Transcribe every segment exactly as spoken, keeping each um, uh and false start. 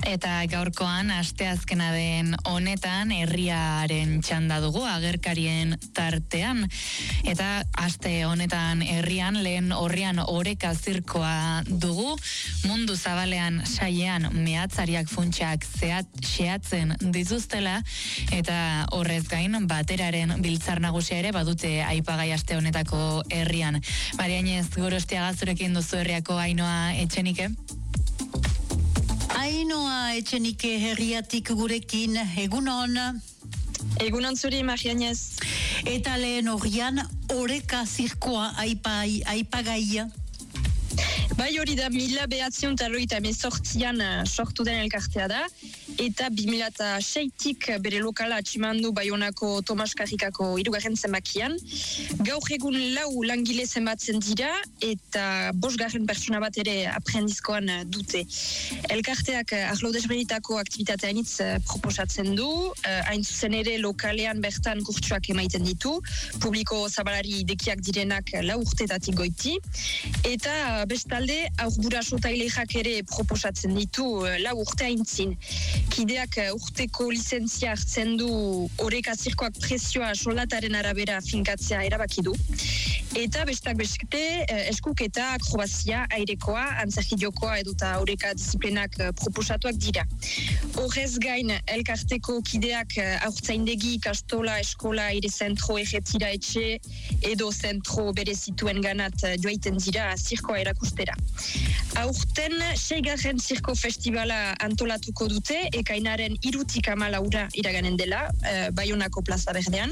Eta gaurkoan asteazkena den honetan herriaren txanda dugu agerkarien tartean. Eta aste honetan herrian lehen orrian oreka zirkoa dugu. Mundu zabalean saiean mehatzariak funtsak zehat xehatzen dituztela eta horrez gain bateraren biltzar nagusia ere badute aipagai aste honetako herrian. Maria Inez Gorostiaga, zurekin duzu herriako Ainoa Etxenike. Ainoa Etxenike herriatik gurekin, egunon. Egunon zuri, Maria Inez. Eta lehen orrian oreka zirkoa aipai, aipagaia. Bai, hori da mila behatzion eta loita emezortzian sortu den elkartea da, eta bi mila seitik bere lokala atximandu Baionako Tomas Karrikako hirugarren zenbakian. Gaur egun lau langile zenbatzen dira, eta bosgarren pertsona bat ere aprendizkoan dute. Elkarteak arlo desberdinetako aktivitatea hainitz proposatzen du, hain zuzen ere lokalean bertan kurtsuak emaiten ditu, publiko zabalari dekiak direnak lau urtetatik goiti, eta bestalde aurguraso tailejak ere proposatzen ditu lau urte haintzin. Kideak urteko lizentzia hartzen du oreka zirkoak prezioa soldataren arabera finkatzea erabaki du. Eta bestak beste eskuketa, akrobazia, airekoa, antzerki jokoa edota oreka disiplinak proposatuak dira. Horrez gain, elkarteko kideak aurtzaindegi, kastola, eskola, aire zentro, erretira etxe edo zentro bere zituen ganat joaiten dira zirkoa erakustera. Aurten, seigarren zirko festivala antolatuko dute, ekainaren irutik amalaura iraganen dela, uh, Baionako plaza berdean.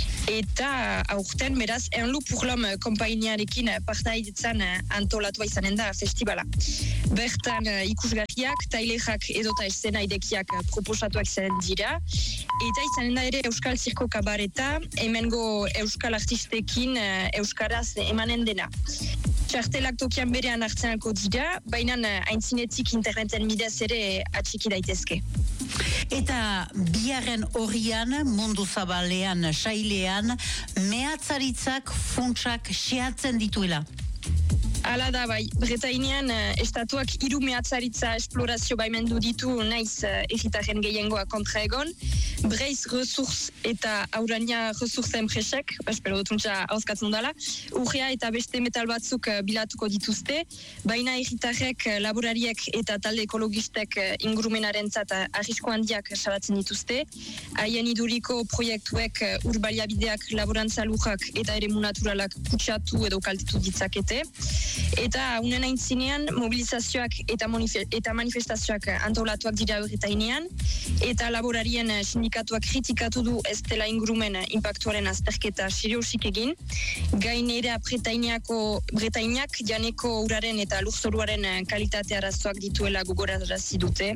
Eta aurten, beraz, Enlu Purlom konpainiarekin partaidetzan antolatua izanen da festivala. Bertan uh, ikusgarriak, tailejak edota eszena idekiak proposatuak izanen dira. Eta izanen da ere Euskal Zirko Kabareta, hemengo Euskal artistekin uh, Euskaraz emanen dena. Txartelak tokian berean hartzenako dira, baina aintzinetik interneten bidez ere atxiki daitezke. Eta biharren horrian, mundu zabalean, sailean, mehatzaritzak funtsak xehatzen dituela. Hala da, bai, Bretainian estatuak hiru mehatzaritza esplorazio baimendu ditu naiz erritaren gehiengoa kontra egon. Breiz resurs eta aurania resurs enpresek, espero dutuntza hauskatzen dala, urrea eta beste metal batzuk bilatuko dituzte, baina erritarek, laborariek eta talde ekologistek ingurumenarentzat arrisko handiak salatzen dituzte. Haien iduriko proiektuek ur baliabideak, laborantza lujak eta eremu naturalak kutsatu edo kaltetu ditzakete. Eta unen aintzinean mobilizazioak eta, eta manifestazioak antolatuak dira Bretainean, eta laborarien sindikatuak kritikatu du ez dela ingurumen impactuaren azterketa seriosik egin. Gainera Bretainiako Bretainiak janeko uraren eta lurzoruaren kalitate arazoak dituela gogorarazi dute.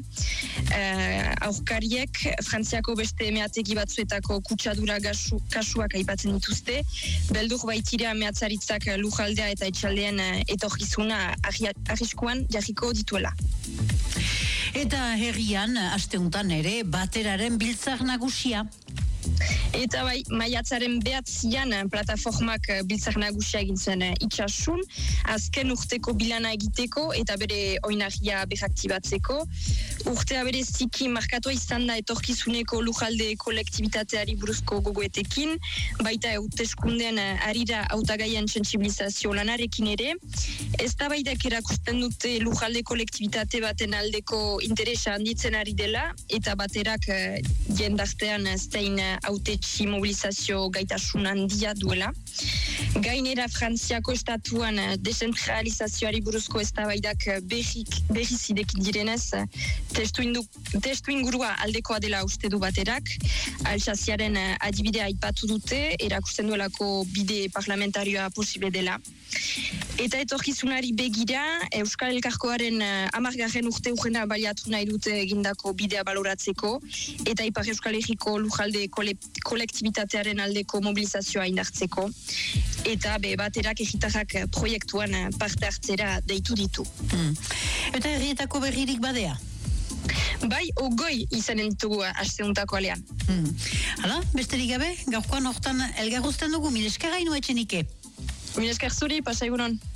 Uh, aurkariek Frantziako beste mehategi batzuetako kutsadura gasu, kasuak aipatzen dituzte, beldur baitira mehatzaritzak lujaldea eta etxaldean etorkizuna arriskuan jarriko dituela. Eta herrian, asteuntan ere, bateraren biltzar nagusia. Eta bai, maiatzaren behatzian plataformak biltzar nagusia egin zen itxasun, azken urteko bilana egiteko eta bere oinarria beraktibatzeko. Urtea bere ziki markatua izan da etorkizuneko lujalde kolektibitateari buruzko gogoetekin, baita hauteskundean arira hautagaien sentsibilizazio lanarekin ere. Ez da baidak erakusten dute lujalde kolektibitate baten aldeko interesa handitzen ari dela, eta baterak jendartean zein hautetxi mobilizazio gaitasun handia duela. Gainera Frantziako estatuan dezentralizazioari buruzko eztabaidak berriz idekin direnez, testu, indu, testu ingurua aldekoa dela uste du baterak. Alsaziaren adibidea aipatu dute, erakusten duelako bide parlamentarioa posible dela. Eta etorkizunari begira, Euskal Elkargoaren hamargarren urte urrena baliatu nahi dute egindako bidea baloratzeko, eta Ipar Euskal Herriko lujalde kole, kolektibitatearen aldeko mobilizazioa indartzeko, eta be baterak egitarrak proiektuan parte hartzera deitu ditu. Hmm. Eta herrietako berririk badea? Bai, ogoi izanen ditugu asteuntako alean. Hmm. Hala, besterik gabe, gaurkoan hortan elgarruzten dugu, mil esker Ainoa Etxenike. Mil esker zuri, pasa egunon.